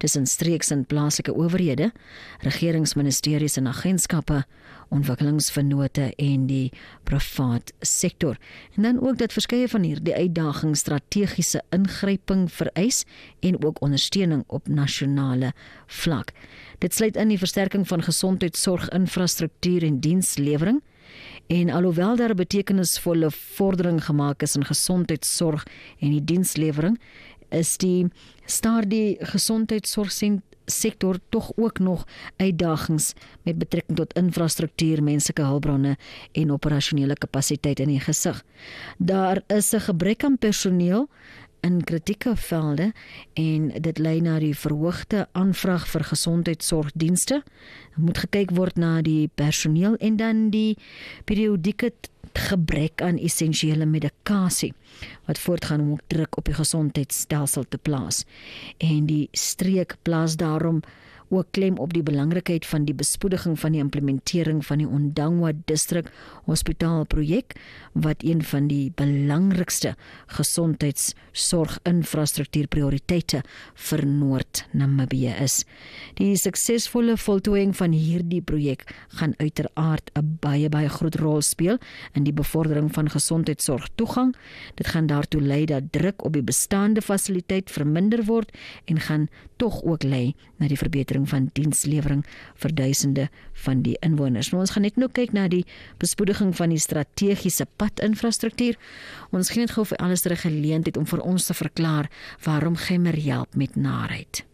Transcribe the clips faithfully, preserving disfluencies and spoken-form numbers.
tussen streeks en plaaslike owerhede, regeringsministeries en agentskappe, ontwikkelingsvennote en die privaat sektor. En dan ook dat verskeie van hierdie uitdagings strategiese ingryping vereis en ook ondersteuning op nasionale vlak. Dit sluit in die versterking van gesondheidsorg, infrastruktuur en dienslewering. En alhoewel daar 'n betekenisvolle vordering gemaak is in gesondheidsorg en die dienslewering, is die staar die gesondheidsorgsektor tog ook nog uitdagings met betrekking tot infrastruktuur, menslike hulpbronne en operasionele kapasiteit in die gesig. Daar is 'n gebrek aan personeel in kritieke velde en dit lei na die verhoogde aanvraag vir gesondheidsorgdienste. Moet gekyk word na die personeel en dan die periodieke gebrek aan essensiële medikasie wat voortgaan om ook druk op die gesondheidsstelsel te plaas. En die streek plaas daarom ook klem op die belangrikheid van die bespoediging van die implementering van die Ondangwa Distrik Hospitaal projek, wat een van die belangrikste gesondheidsorginfrastruktuur prioriteite vir Noord-Namibië is. Die suksesvolle voltooiing van hierdie projek gaan uiteraard 'n baie baie groot rol speel in die bevordering van gesondheidsorg toegang. Dit gaan daartoe lei dat druk op die bestaande fasiliteit verminder word en gaan tog ook lei na die verbetering van dienslewering vir duisende van die inwoners. Nou, ons gaan net nou kyk na die bespoediging van die strategiese padinfrastruktuur. Ons gee net gou vir alles 'n geleentheid om vir ons te verklaar waarom Gemmer help met naarheid.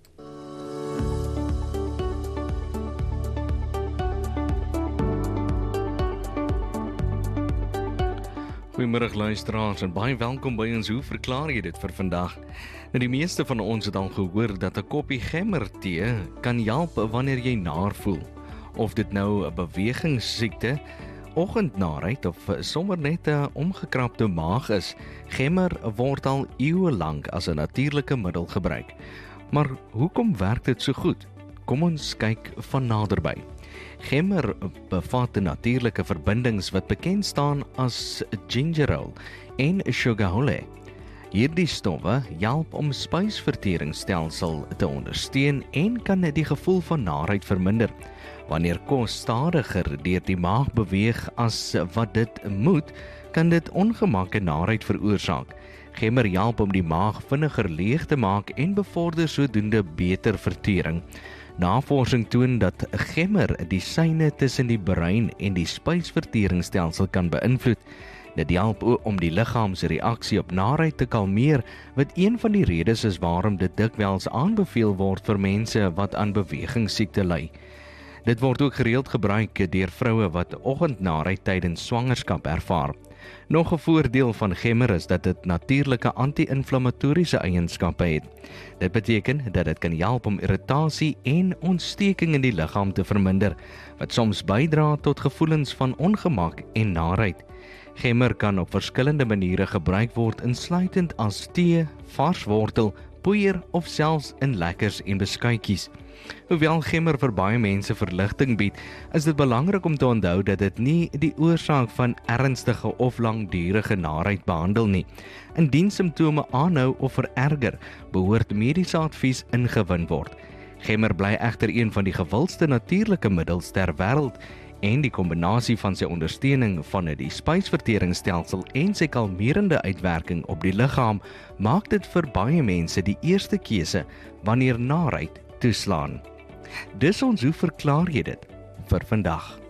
Goeiemiddag luisteraars en baie welkom by ons. Hoe verklaar jy dit vir vandag? Nou, die meeste van ons het al gehoor dat 'n koppie gemmertee kan help wanneer jy naar voel. Of dit nou 'n bewegingssiekte, oggendnaarheid of sommer net 'n omgekrapte maag is, gemmer word al eeue lank as 'n natuurlike middel gebruik. Maar hoekom werk dit so goed? Kom ons kyk van naderby. Gemmer bevat natuurlike verbindings wat bekend staan as gingerol en sugarole. Hierdie stowwe help om spysverteringsstelsel te ondersteun en kan die gevoel van naarheid verminder. Wanneer kos stadiger deur die maag beweeg as wat dit moet, kan dit ongemak en naarheid veroorsaak. Gemmer help om die maag vinniger leeg te maak en bevorder sodoende beter vertering. Navorsing toon dat gemmer die syne tussen die brein en die spysverteringsstelsel kan beïnvloed. Dit help om die liggaam se reaksie op naarheid te kalmeer, wat een van die redes is waarom dit dikwels aanbeveel word vir mense wat aan bewegingssiekte ly. Dit word ook gereeld gebruik deur vroue wat oggendnaarheid tydens swangerskap ervaar. Nog 'n voordeel van gemmer is dat dit natuurlike anti-inflammatoriese eienskappe het. Dit beteken dat dit kan help om irritasie en ontsteking in die liggaam te verminder, wat soms bydra tot gevoelens van ongemak en naarheid. Gemmer kan op verskillende maniere gebruik word, insluitend as tee, vars wortel, poeier of selfs in lekkers en beskuitjies. Hoewel gemmer vir baie mense verligting bied, is dit belangrik om te onthou dat dit nie die oorsaak van ernstige of langdurige naarheid behandel nie. Indien simptome aanhou of vererger, behoort mediese advies ingewin word. Gemmer bly egter een van die gewildste natuurlike middels ter wêreld en die kombinasie van sy ondersteuning van die spysverteringsstelsel en sy kalmerende uitwerking op die liggaam maak dit vir baie mense die eerste keuse wanneer naarheid toeslaan. Dis ons hoe verklaar jy dit vir vandag.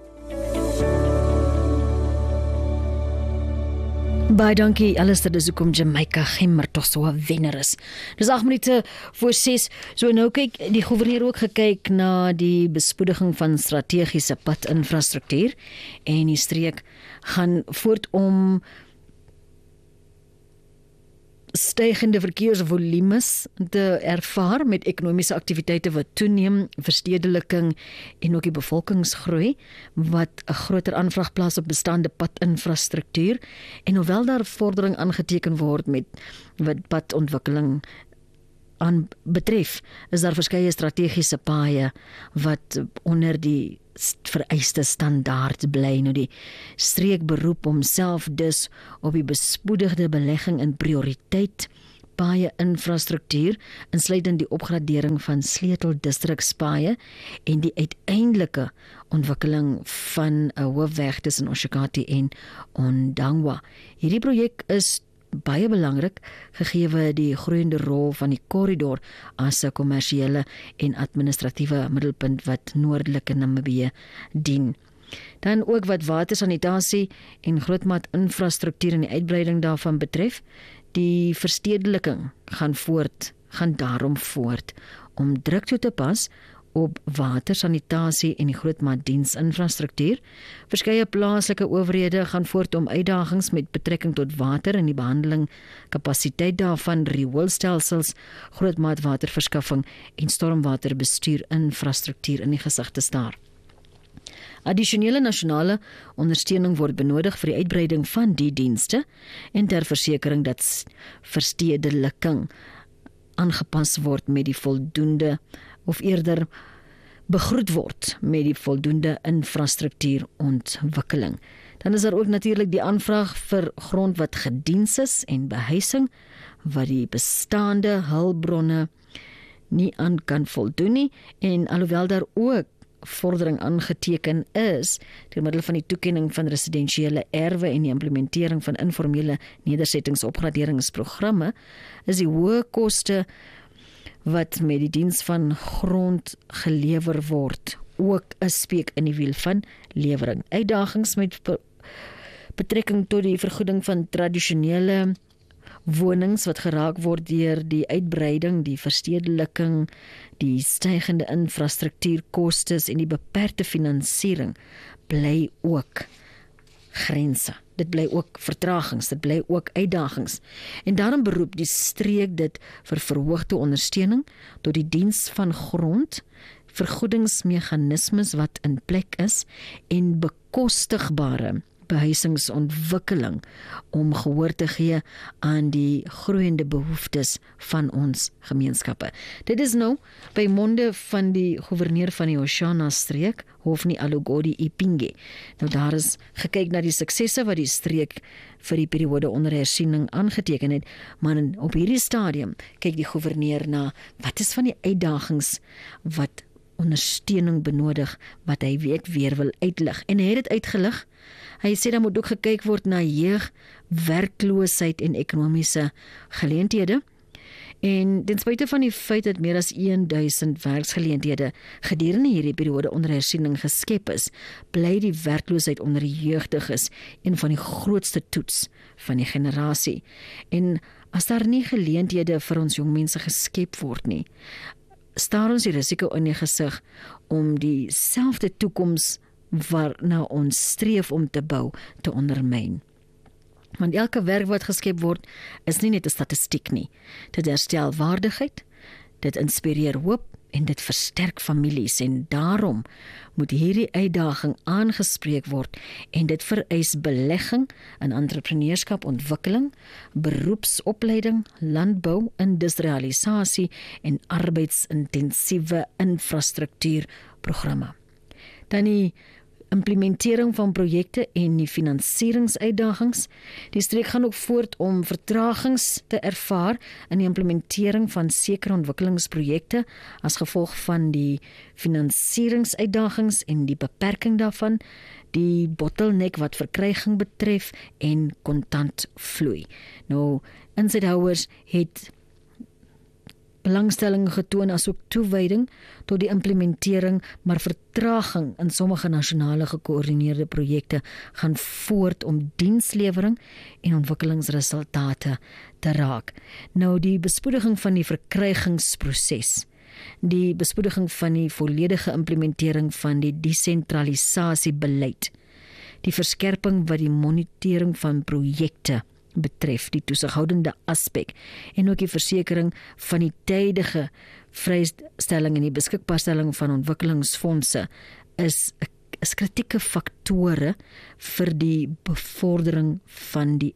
Baie dankie Alistair, dis hoekom Jamaica gemmer toch so 'n wenner is. Dis agt minute voor ses, so nou kyk die gouverneur ook gekyk na die bespoediging van strategiese padinfrastruktuur en die streek gaan voort om stygende verkeersvolumes te ervaar met ekonomiese aktiwiteite wat toeneem, verstedeliking en ook die bevolkingsgroei wat 'n groter aanvraag plaas op bestaande padinfrastruktuur. En hoewel daar vordering aangeteken word met wat padontwikkeling aan betref, is daar verskeie strategiese paaie wat onder die vereiste standaard bly. Nou die streek beroep homself dus op die bespoedigde belegging in prioriteit paaie infrastruktuur, insluitend die opgradering van sleuteldistrikspaaie en die uiteindelike ontwikkeling van 'n hoofweg tussen Oshakati en Ondangwa. Hierdie projek is baie belangrik gegee die groeiende rol van die korridor as 'n kommersiële en administratiewe middelpunt wat noordelike Namibië dien. Dan ook wat watersanitasie en grootmaat infrastruktuur en die uitbreiding daarvan betref, die verstedeliking gaan voort, gaan daarom voort om druk toe te pas op watersanitasie en die grootmaat diensinfrastruktuur. Verskeie plaaslike owerhede gaan voort om uitdagings met betrekking tot water en die behandeling kapasiteit daarvan, rioolstelsels, grootmaat waterverskaffing en stormwaterbestuur infrastruktuur in die gesig te staar. Addisionele nasionale ondersteuning word benodig vir die uitbreiding van die dienste en ter versekering dat verstedeliking aangepas word met die voldoende of eerder begroet word met die voldoende infrastruktuurontwikkeling. Dan is daar ook natuurlik die aanvraag vir grond wat gediens is en behuising wat die bestaande hulpbronne nie aan kan voldoen nie, en alhoewel daar ook vordering aangeteken is deur middel van die toekenning van residensiële erwe en die implementering van informele nedersettingsopgraderingsprogramme, is die hoë koste wat met die diens van grond gelewer word ook 'n speek in die wiel van lewering. Uitdagings met betrekking tot die vergoeding van tradisionele wonings wat geraak word deur die uitbreiding, die verstedeliking, die stygende infrastruktuurkostes en die beperkte finansiering bly ook grense. Dit bly ook vertragings, dit bly ook uitdagings. En daarom beroep die streek dit vir verhoogde ondersteuning tot die diens van grond, vergoedingsmeganismes wat in plek is en bekostigbare behuisingsontwikkeling om gehoor te gee aan die groeiende behoeftes van ons gemeenskappe. Dit is nou by monde van die gouverneur van die Oshana streek, Hofni Alugodi Ipinge. Nou daar is gekyk na die suksesse wat die streek vir die periode onder hersiening aangeteken het, maar op hierdie stadium kyk die gouverneur na wat is van die uitdagings wat ondersteuning benodig, wat hy weet weer wil uitlig. En hy het dit uitgelig. Hy sê daar moet ook gekyk word na jeug, werkloosheid en ekonomiese geleenthede. En ten spyte van die feit dat meer as duisend werksgeleenthede gedurende hierdie periode onder hersiening geskep is, bly die werkloosheid onder die jeugdiges een van die grootste toets van die generasie. En as daar nie geleenthede vir ons jong mense geskep word nie, staar ons die risiko in die gesig om dieselfde toekoms waarna ons streef om te bou, te ondermyn. Want elke werk wat geskep word, is nie net 'n statistiek nie. Dit herstel waardigheid, dit inspireer hoop en dit versterk families, en daarom moet hierdie uitdaging aangespreek word en dit vereis belegging in entrepreneurskap, ontwikkeling, beroepsopleiding, landbou, industrialisasie en arbeidsintensiewe infrastruktuurprogramme. Dan die implementering van projekte en die finansieringsuitdagings. Die streek gaan ook voort om vertragings te ervaar in die implementering van sekere ontwikkelingsprojekte as gevolg van die finansieringsuitdagings en die beperking daarvan, die bottleneck wat verkryging betref en kontantvloei. Nou, insighouers het belangstelling getoon as ook toewyding tot die implementering, maar vertraging in sommige nasionale gekoördineerde projekte gaan voort om dienslewering en ontwikkelingsresultate te raak. Nou die bespoediging van die verkrygingsproses, die bespoediging van die volledige implementering van die desentralisasiebeleid, die verskerping wat die monitering van projekte betref, die toesighoudende aspek en ook die versekering van die tydige vrystelling en die beskikbaarstelling van ontwikkelingsfondse is, is kritieke faktore vir die bevordering van die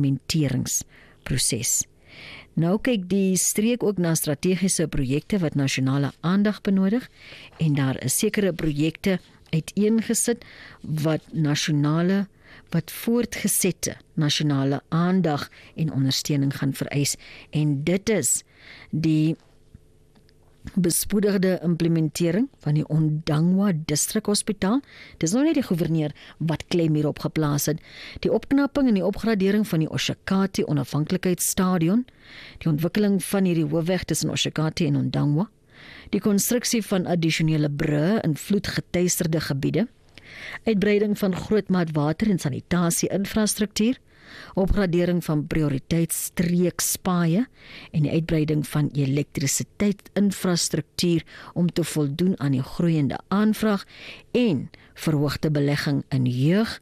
implementeringsproses. Nou kyk die streek ook na strategiese projekte wat nasionale aandag benodig, en daar is sekere projekte uiteengesit wat nasionale wat voortgesette nasionale aandag en ondersteuning gaan vereis. En dit is die bespoedigde implementering van die Ondangwa District Hospitaal. Dis nou net die gouverneur wat klem hierop geplaas het. Die opknapping en die opgradering van die Oshakati Onafhanklikheidsstadion, die ontwikkeling van hierdie hoofweg tussen Oshakati en Ondangwa, die konstruksie van addisionele brûe in vloedgeteisterde gebiede, uitbreiding van grootmaat water en sanitasie infrastruktuur, opgradering van prioriteitsstreekspaaie en die uitbreiding van elektrisiteit-infrastruktuur om te voldoen aan die groeiende aanvraag en verhoogde belegging in jeug,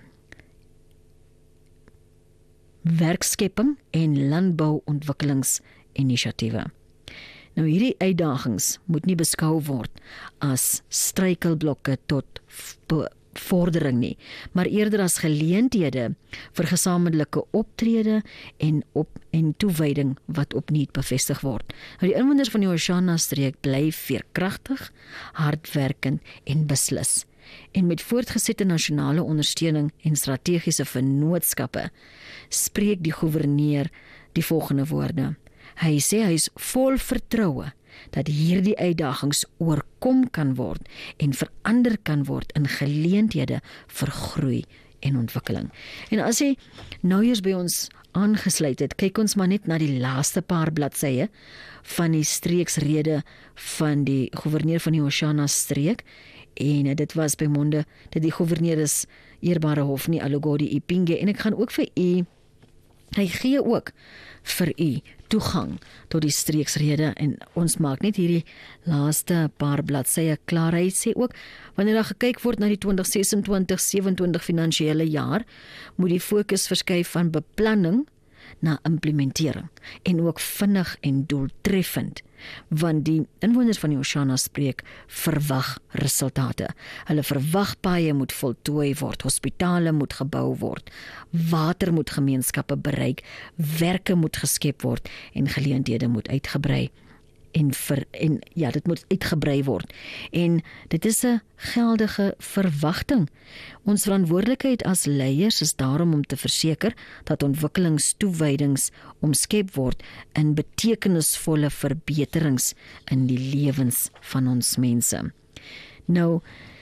werkskepping en landbouontwikkelingsinisiatiewe. Nou hierdie uitdagings moet nie beskou word as struikelblokke tot vordering nie, maar eerder as geleenthede vir gesamentlike optrede en op en toewyding wat opnuut bevestig word. Nou die inwoners van die Oshana-streek bly veerkragtig, hardwerkend en beslis. En met voortgesette nasionale ondersteuning en strategiese vennootskappe spreek die gouverneur die volgende woorde. Hy sê hy is vol vertroue dat hierdie uitdagings oorkom kan word en verander kan word in geleenthede vir groei en ontwikkeling. En as jy nou eers by ons aangesluit het, kyk ons maar net na die laaste paar bladsye van die streeksrede van die gouverneur van die Oshana streek, en dit was by monde dat die gouverneur is eerbare Hofni Alugodi Ipinge, en ek gaan ook vir u, hy gee ook vir u toegang tot die streeksrede, en ons maak net hierdie laaste paar bladsye klaar. Hy sê ook, wanneer daar gekyk word na die twintig sesentwintig sewenentwintig finansiële jaar, moet die fokus verskuif van beplanning na implementering, en ook vinnig en doeltreffend, want die inwoners van die Oshana spreek verwag resultate. Hulle verwag paaie moet voltooi word, hospitale moet gebou word, water moet gemeenskappe bereik, werke moet geskep word en geleenthede moet uitgebrei. En, vir, en ja, dit moet uitgebrei word. En dit is 'n geldige verwagting. Ons verantwoordelikheid as leiers is daarom om te verseker dat ontwikkelingstoewydings omskep word in betekenisvolle verbeterings in die lewens van ons mense. Nou,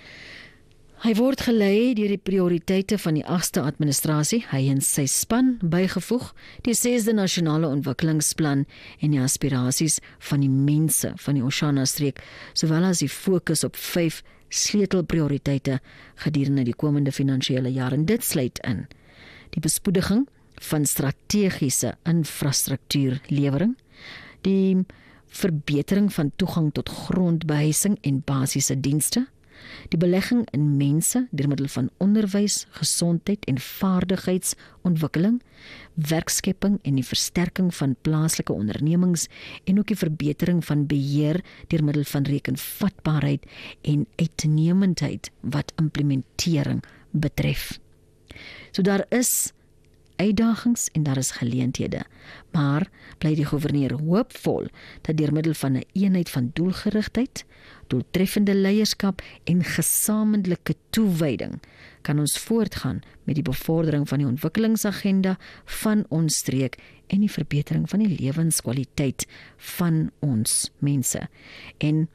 hy word gelei deur die prioriteite van die agste administrasie, hy en sy span bygevoeg, die sesde nasionale ontwikkelingsplan en die aspirasies van die mense van die Oshana-streek, sowel as die fokus op vyf sleutelprioriteite gedurende die komende finansiële jaar. En dit sluit in die bespoediging van strategiese infrastruktuurlewering, die verbetering van toegang tot grondbehuising en basiese dienste, die belegging in mense deur middel van onderwys, gesondheid en vaardigheidsontwikkeling, werkskepping en die versterking van plaaslike ondernemings en ook die verbetering van beheer deur middel van rekenvatbaarheid en uitnemendheid wat implementering betref. So daar is uitdagings en daar is geleenthede, maar bly die gouverneur hoopvol dat deur middel van 'n eenheid van doelgerigtheid, doeltreffende leierskap en gesamentlike toewyding kan ons voortgaan met die bevordering van die ontwikkelingsagenda van ons streek en die verbetering van die lewenskwaliteit van ons mense. En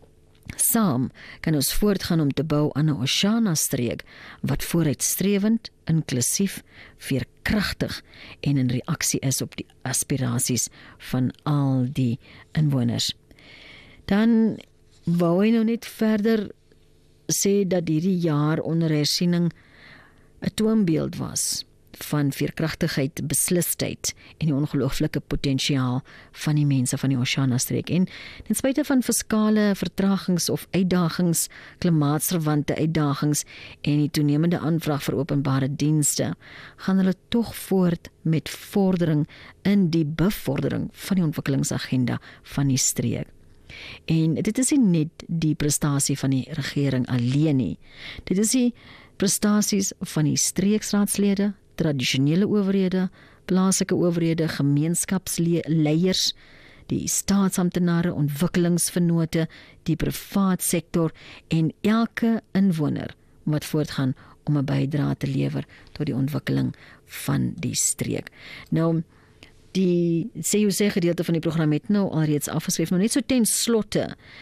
saam kan ons voortgaan om te bou aan 'n Oshana-streek wat vooruitstrewend, inklusief, veerkragtig en in reaksie is op die aspirasies van al die inwoners. Dan wou hy nou net verder sê dat hierdie jaar onder hersiening 'n toonbeeld was van veerkragtigheid, beslisheid en die ongelooflike potensiaal van die mense van die Oshana-streek. En ten spyte van fiskale vertragings of uitdagings, klimaatsverwante uitdagings en die toenemende aanvraag vir openbare dienste, gaan hulle tog voort met vordering in die bevordering van die ontwikkelingsagenda van die streek. En dit is nie net die prestasie van die regering alleen nie. Dit is die prestasies van die streeksraadslede, tradisionele owerhede, plaaslike owerhede, gemeenskapsleiers, die staatsamptenare, ontwikkelingsvennote, die privaat sektor en elke inwoner wat voortgaan om 'n bydrae te lewer tot die ontwikkeling van die streek. Nou, die C U C gedeelte van die program het nou alreeds afgeskryf, maar net so ten slotte